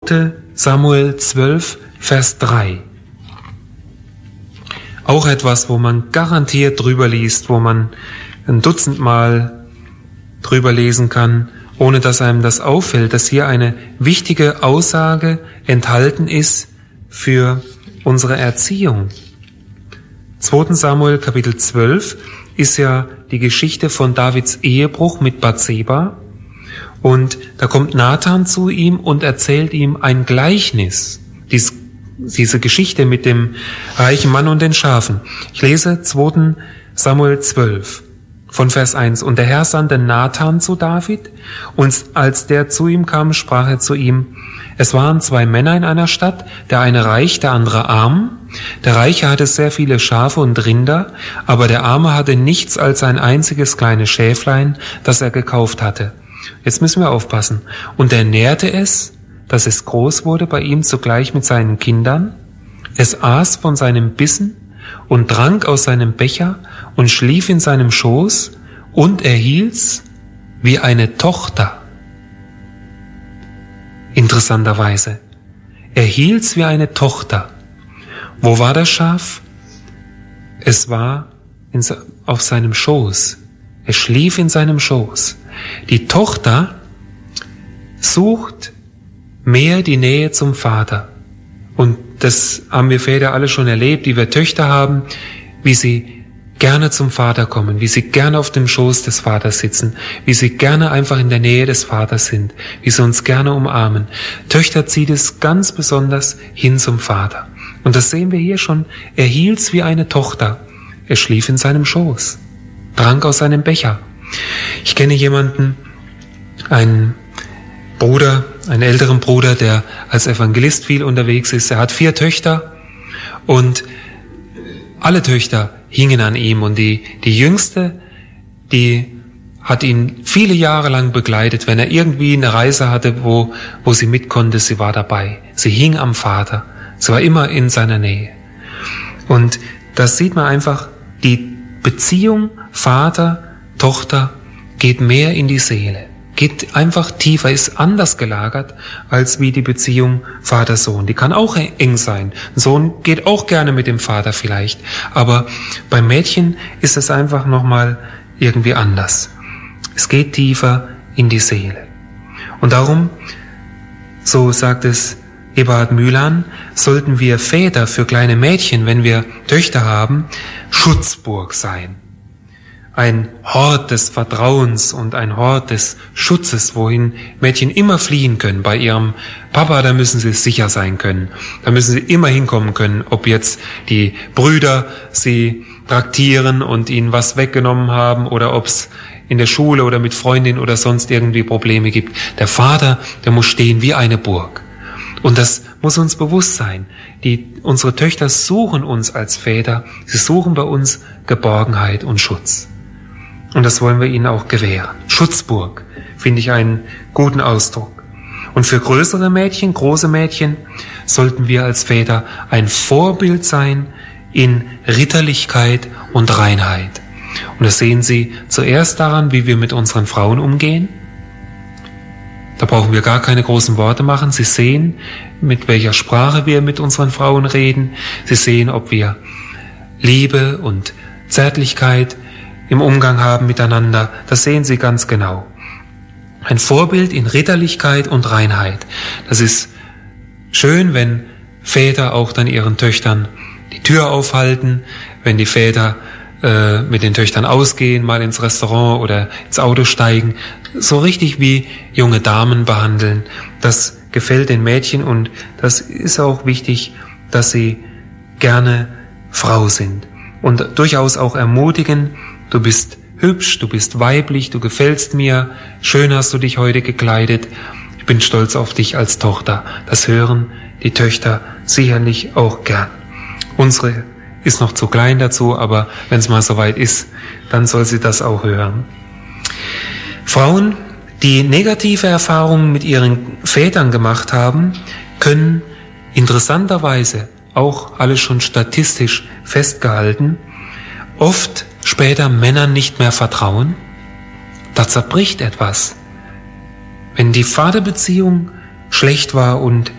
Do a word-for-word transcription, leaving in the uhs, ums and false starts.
zweiter Samuel zwölf, Vers drei. Auch etwas, wo man garantiert drüber liest, wo man ein Dutzend Mal drüber lesen kann, ohne dass einem das auffällt, dass hier eine wichtige Aussage enthalten ist für unsere Erziehung. zweiter Samuel Kapitel zwölf ist ja die Geschichte von Davids Ehebruch mit Bathseba. Und da kommt Nathan zu ihm und erzählt ihm ein Gleichnis, dies, diese Geschichte mit dem reichen Mann und den Schafen. Ich lese zweiter Samuel zwölf von Vers eins. Und der Herr sandte Nathan zu David, und als der zu ihm kam, sprach er zu ihm: Es waren zwei Männer in einer Stadt, der eine reich, der andere arm. Der Reiche hatte sehr viele Schafe und Rinder, aber der Arme hatte nichts als ein einziges kleines Schäflein, das er gekauft hatte. Jetzt müssen wir aufpassen. Und er nährte es, dass es groß wurde bei ihm zugleich mit seinen Kindern. Es aß von seinem Bissen und trank aus seinem Becher und schlief in seinem Schoß und erhielt's wie eine Tochter. Interessanterweise. Er hielt's wie eine Tochter. Wo war das Schaf? Es war in, auf seinem Schoß. Er schlief in seinem Schoß. Die Tochter sucht mehr die Nähe zum Vater. Und das haben wir Väter alle schon erlebt, die wir Töchter haben, wie sie gerne zum Vater kommen, wie sie gerne auf dem Schoß des Vaters sitzen, wie sie gerne einfach in der Nähe des Vaters sind, wie sie uns gerne umarmen. Töchter zieht es ganz besonders hin zum Vater. Und das sehen wir hier schon. Er hielt's wie eine Tochter. Er schlief in seinem Schoß, trank aus seinem Becher. Ich kenne jemanden, einen Bruder, einen älteren Bruder, der als Evangelist viel unterwegs ist. Er hat vier Töchter und alle Töchter hingen an ihm. Und die, die jüngste, die hat ihn viele Jahre lang begleitet. Wenn er irgendwie eine Reise hatte, wo, wo sie mit konnte, sie war dabei. Sie hing am Vater. Sie war immer in seiner Nähe. Und das sieht man einfach, die Beziehung Vater, Tochter geht mehr in die Seele, geht einfach tiefer, ist anders gelagert als wie die Beziehung Vater-Sohn. Die kann auch eng sein. Ein Sohn geht auch gerne mit dem Vater vielleicht, aber beim Mädchen ist es einfach nochmal irgendwie anders. Es geht tiefer in die Seele. Und darum, so sagt es Eberhard Mühlhahn, sollten wir Väter für kleine Mädchen, wenn wir Töchter haben, Schutzburg sein. Ein Hort des Vertrauens und ein Hort des Schutzes, wohin Mädchen immer fliehen können. Bei ihrem Papa, da müssen sie sicher sein können. Da müssen sie immer hinkommen können, ob jetzt die Brüder sie traktieren und ihnen was weggenommen haben oder ob es in der Schule oder mit Freundin oder sonst irgendwie Probleme gibt. Der Vater, der muss stehen wie eine Burg. Und das muss uns bewusst sein. Die, unsere Töchter suchen uns als Väter, sie suchen bei uns Geborgenheit und Schutz. Und das wollen wir ihnen auch gewähren. Schutzburg, finde ich einen guten Ausdruck. Und für größere Mädchen, große Mädchen, sollten wir als Väter ein Vorbild sein in Ritterlichkeit und Reinheit. Und das sehen Sie zuerst daran, wie wir mit unseren Frauen umgehen. Da brauchen wir gar keine großen Worte machen. Sie sehen, mit welcher Sprache wir mit unseren Frauen reden. Sie sehen, ob wir Liebe und Zärtlichkeit im Umgang haben miteinander. Das sehen Sie ganz genau. Ein Vorbild in Ritterlichkeit und Reinheit. Das ist schön, wenn Väter auch dann ihren Töchtern die Tür aufhalten, wenn die Väter äh, mit den Töchtern ausgehen, mal ins Restaurant oder ins Auto steigen, so richtig wie junge Damen behandeln. Das gefällt den Mädchen und das ist auch wichtig, dass sie gerne Frau sind. Und durchaus auch ermutigen: Du bist hübsch, du bist weiblich, du gefällst mir, schön hast du dich heute gekleidet, ich bin stolz auf dich als Tochter. Das hören die Töchter sicherlich auch gern. Unsere ist noch zu klein dazu, aber wenn es mal soweit ist, dann soll sie das auch hören. Frauen, die negative Erfahrungen mit ihren Vätern gemacht haben, können interessanterweise, auch alles schon statistisch festgehalten, oft später Männern nicht mehr vertrauen. Da zerbricht etwas. Wenn die Vaterbeziehung schlecht war und